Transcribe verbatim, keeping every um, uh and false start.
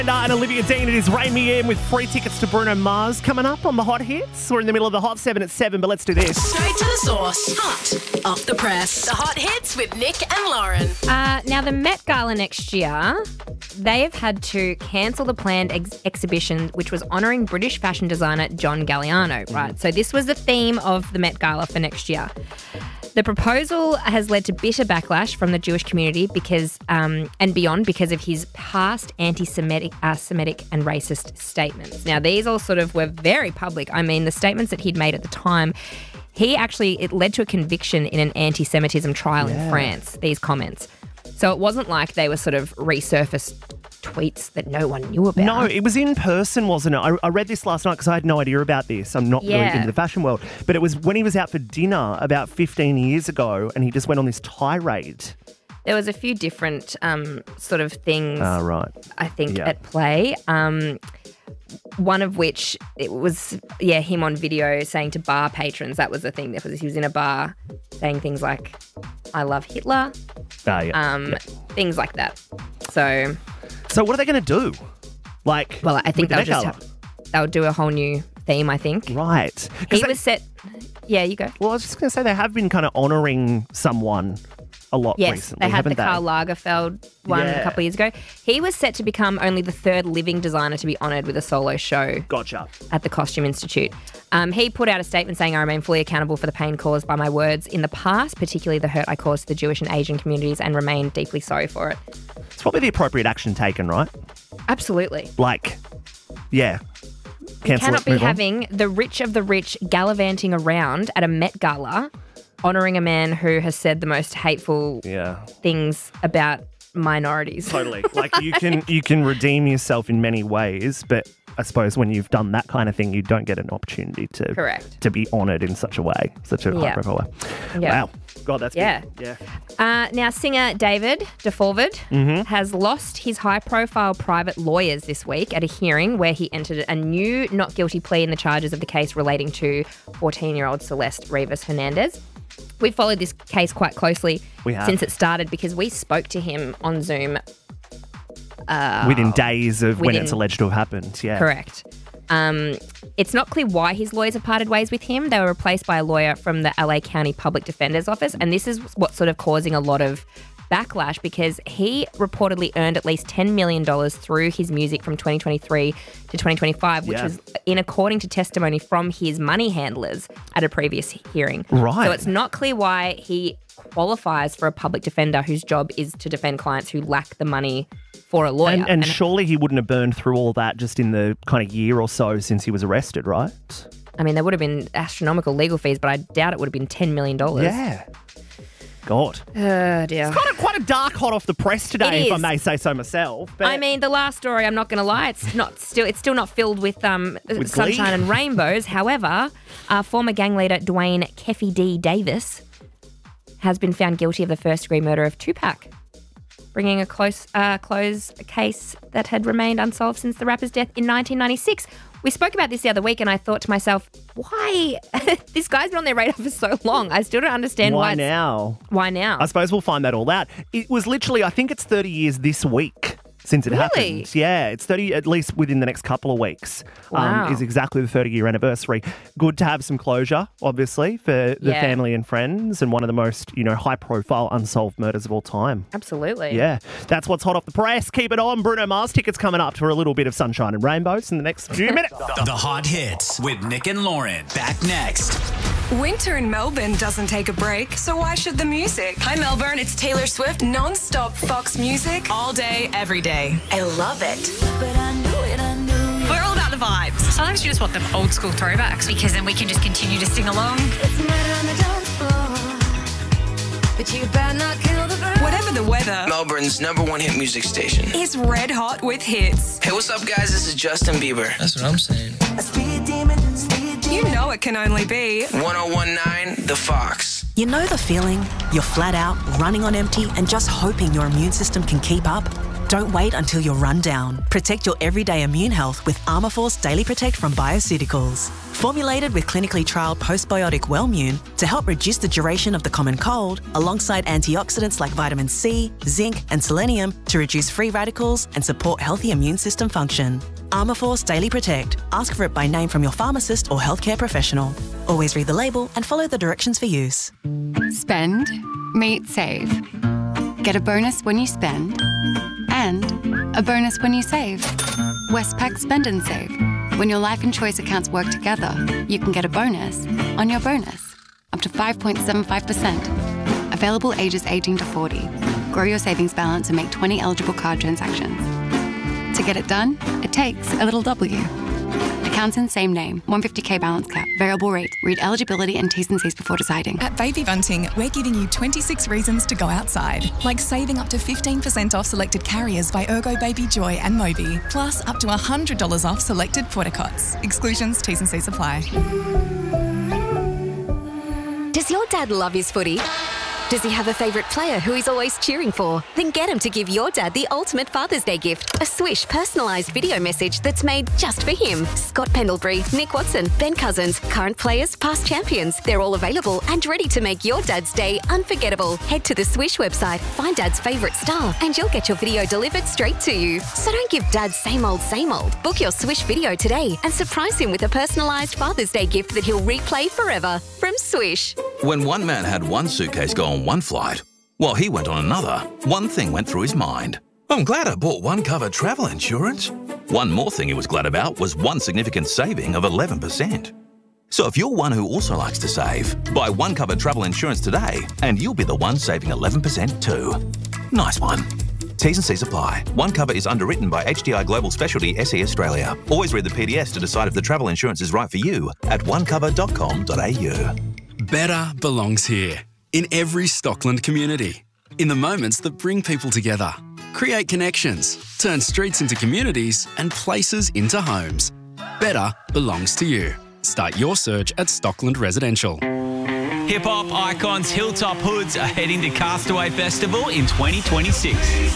And Olivia Dean, it is Rain Me In with free tickets to Bruno Mars coming up on the Hot Hits. We're in the middle of the Hot seven at seven, but let's do this. Straight to the source. Hot off the press. The Hot Hits with Nick and Lauren. Uh, now, the Met Gala next year, they have had to cancel the planned ex- exhibition, which was honouring British fashion designer John Galliano, right? So this was the theme of the Met Gala for next year. The proposal has led to bitter backlash from the Jewish community because um, and beyond because of his past anti-Semitic uh, Semitic and racist statements. Now, these all sort of were very public. I mean, the statements that he'd made at the time, he actually, it led to a conviction in an anti-Semitism trial yeah. in France, these comments. So it wasn't like they were sort of resurfaced tweets that no one knew about. No, it was in person, wasn't it? I, I read this last night because I had no idea about this. I'm not yeah. really into the fashion world. But it was when he was out for dinner about fifteen years ago and he just went on this tirade. There was a few different um, sort of things, uh, right. I think, yeah. at play. Um, one of which, it was, yeah, him on video saying to bar patrons, that was the thing. That was, he was in a bar saying things like, I love Hitler, uh, yeah. um, yeah. things like that. So... So what are they going to do? Like, well, I think they'll the just have, they'll do a whole new theme. I think. Right. He they, was set. Yeah, you go. Well, I was just going to say they have been kind of honouring someone a lot yes, recently. They had haven't the they? Karl Lagerfeld one yeah. a couple of years ago. He was set to become only the third living designer to be honoured with a solo show. Gotcha. At the Costume Institute. Um, he put out a statement saying, I remain fully accountable for the pain caused by my words in the past, particularly the hurt I caused to the Jewish and Asian communities, and remain deeply sorry for it. It's probably the appropriate action taken, right? Absolutely. Like, yeah. Cancel you cannot it, be move on. having the rich of the rich gallivanting around at a Met Gala honouring a man who has said the most hateful yeah. things about minorities. Totally. Like you can you can redeem yourself in many ways, but I suppose when you've done that kind of thing, you don't get an opportunity to Correct. to be honoured in such a way, such a Yeah. high profile way. Yeah. Wow. God, that's Yeah. good. Yeah. Uh, now, singer David DeForvard Mm-hmm. has lost his high-profile private lawyers this week at a hearing where he entered a new not guilty plea in the charges of the case relating to fourteen-year-old Celeste Rivas Hernandez. We've followed this case quite closely We have. since it started because we spoke to him on Zoom. Uh, Within days of when within- it's alleged to have happened. Yeah. Correct. Um, it's not clear why his lawyers have parted ways with him. They were replaced by a lawyer from the L A County Public Defender's Office, and this is what's sort of causing a lot of backlash because he reportedly earned at least ten million dollars through his music from twenty twenty-three to twenty twenty-five, which Yeah. was in according to testimony from his money handlers at a previous hearing. Right. So it's not clear why he qualifies for a public defender whose job is to defend clients who lack the money for a lawyer. And, and surely he wouldn't have burned through all that just in the kind of year or so since he was arrested, right? I mean, there would have been astronomical legal fees, but I doubt it would have been ten million dollars. Yeah. God. Oh, dear. It's kind of quite a dark hot off the press today, It if I is. may say so myself. But I mean, the last story, I'm not going to lie, it's not still it's still not filled with um With sunshine glee. and rainbows. However, uh, former gang leader Dwayne Keffy D. Davis has been found guilty of the first-degree murder of Tupac, bringing a close uh, close case that had remained unsolved since the rapper's death in nineteen ninety-six. We spoke about this the other week, and I thought to myself, why? This guy's been on their radar for so long. I still don't understand why. why it's- now? Why now? I suppose we'll find that all out. It was literally, I think it's thirty years this week since it Really? happened. Yeah, it's thirty at least within the next couple of weeks. Wow. Um, is exactly the thirty-year anniversary. Good to have some closure, obviously, for the Yeah. family and friends, and one of the most, you know, high-profile unsolved murders of all time. Absolutely. Yeah, that's what's hot off the press. Keep it on. Bruno Mars tickets coming up for a little bit of sunshine and rainbows in the next few minutes. The Hot Hits with Nick and Lauren. Back next. Winter in Melbourne doesn't take a break, so why should the music? Hi, Melbourne. It's Taylor Swift. Non-stop Fox music. All day, every day. I love it. But I knew it, I knew it. We're all about the vibes. Sometimes you just want them old school throwbacks because then we can just continue to sing along. It's murder on the dance floor. But you better not kill the girl. Whatever the weather, Melbourne's number one hit music station. is red hot with hits. Hey, what's up, guys? This is Justin Bieber. That's what I'm saying. A speed demon, speed demon. You know it can only be one oh one nine The Fox. You know the feeling? You're flat out, running on empty, and just hoping your immune system can keep up? Don't wait until you're run down. Protect your everyday immune health with Armourforce Daily Protect from Bioceuticals. Formulated with clinically trialled postbiotic Wellmune to help reduce the duration of the common cold, alongside antioxidants like vitamin C, zinc and selenium to reduce free radicals and support healthy immune system function. Armourforce Daily Protect. Ask for it by name from your pharmacist or healthcare professional. Always read the label and follow the directions for use. Spend, meet, save. Get a bonus when you spend and a bonus when you save. Westpac Spend and Save. When your life and choice accounts work together, you can get a bonus on your bonus, up to five point seven five percent. Available ages eighteen to forty. Grow your savings balance and make twenty eligible card transactions. To get it done, it takes a little W. Accounts in same name, one hundred fifty K balance cap, variable rate. Read eligibility and T's and C's before deciding. At Baby Bunting, we're giving you twenty-six reasons to go outside, like saving up to fifteen percent off selected carriers by Ergo Baby Joy and Moby, plus up to one hundred dollars off selected portacots. Exclusions, T's and C's apply. Does your dad love his footy? Does he have a favourite player who he's always cheering for? Then get him to give your dad the ultimate Father's Day gift, a Swish personalised video message that's made just for him. Scott Pendlebury, Nick Watson, Ben Cousins, current players, past champions. They're all available and ready to make your dad's day unforgettable. Head to the Swish website, find dad's favourite star, and you'll get your video delivered straight to you. So don't give dad same old, same old. Book your Swish video today and surprise him with a personalised Father's Day gift that he'll replay forever from Swish. When one man had one suitcase go on one flight, while he went on another, one thing went through his mind. I'm glad I bought One Cover travel insurance. One more thing he was glad about was one significant saving of eleven percent. So if you're one who also likes to save, buy One Cover travel insurance today and you'll be the one saving eleven percent too. Nice one. T's and C's apply. One Cover is underwritten by H D I Global Specialty S E Australia. Always read the P D S to decide if the travel insurance is right for you at one cover dot com dot a u. Better belongs here, in every Stockland community. In the moments that bring people together, create connections, turn streets into communities and places into homes. Better belongs to you. Start your search at Stockland Residential. Hip hop icons Hilltop Hoods are heading to Castaway Festival in twenty twenty-six.